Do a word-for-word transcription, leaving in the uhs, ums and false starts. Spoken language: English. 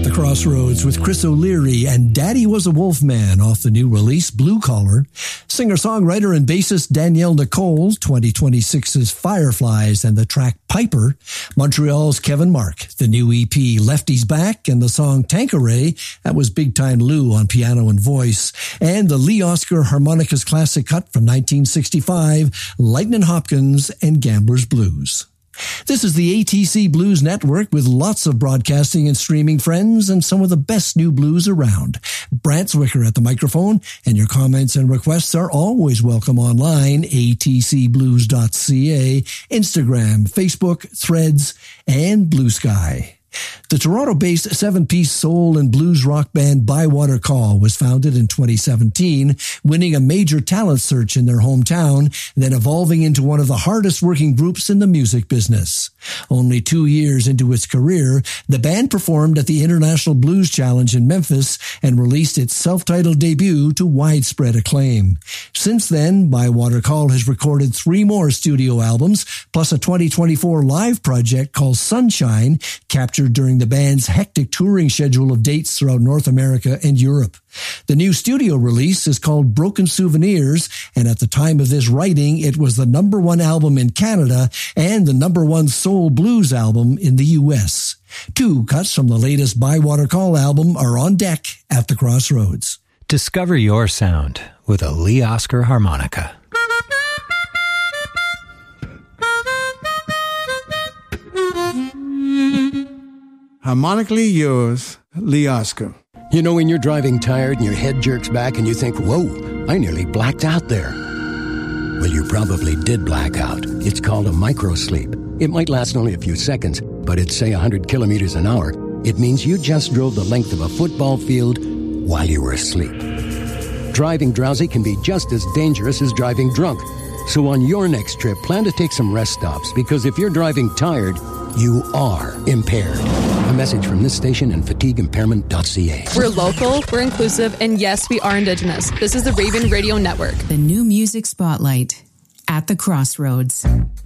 the Crossroads with Chris O'Leary and Daddy Was a Wolfman off the new release Blue Collar. Singer-songwriter and bassist Danielle Nicole, twenty twenty-six's Fireflies and the track Piper. Montreal's Kevin Mark, the new E P Lefty's Back and the song Tanqueray, that was Big Time Lou on piano and voice. And the Lee Oscar Harmonicas classic cut from nineteen sixty-five, Lightnin' Hopkins and Gambler's Blues. This is the A T C Blues Network with lots of broadcasting and streaming friends and some of the best new blues around. Brant Zwicker at the microphone, and your comments and requests are always welcome online, a t c blues dot c a, Instagram, Facebook, Threads, and Blue Sky. The Toronto-based seven-piece soul and blues rock band Bywater Call was founded in twenty seventeen, winning a major talent search in their hometown, then evolving into one of the hardest-working groups in the music business. Only two years into its career, the band performed at the International Blues Challenge in Memphis and released its self-titled debut to widespread acclaim. Since then, Bywater Call has recorded three more studio albums, plus a twenty twenty-four live project called Sunshine, captured during the band's hectic touring schedule of dates throughout North America and Europe. The new studio release is called Broken Souvenirs, and at the time of this writing, it was the number one album in Canada and the number one soul blues album in the U S. Two cuts from the latest Bywater Call album are on deck at the Crossroads. Discover your sound with a Lee Oscar harmonica. Harmonically yours, Lee Oscar. You know when you're driving tired and your head jerks back and you think, whoa, I nearly blacked out there. Well, you probably did black out. It's called a microsleep. It might last only a few seconds, but at, say, one hundred kilometers an hour, it means you just drove the length of a football field while you were asleep. Driving drowsy can be just as dangerous as driving drunk. So on your next trip, plan to take some rest stops, because if you're driving tired, you are impaired. A message from this station and fatigue impairment dot c a. We're local, we're inclusive, and yes, we are Indigenous. This is the Raven Radio Network. The new music spotlight at the Crossroads.